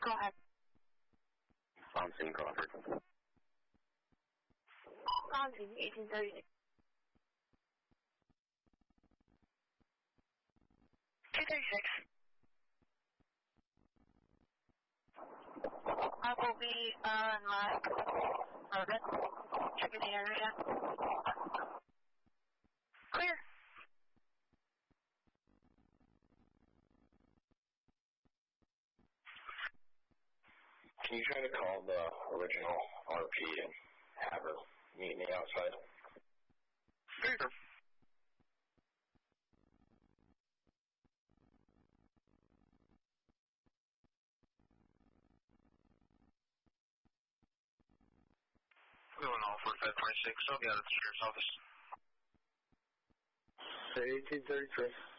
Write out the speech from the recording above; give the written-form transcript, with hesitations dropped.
Go ahead. Thompson Crawford. Thompson, 1836. 236. I will be on my orbit. Checking the area. Clear. Can you try to call the original RP and have her meet me outside? Sure. Going all 4526, I'll be out at the sheriff's office. Say 1833.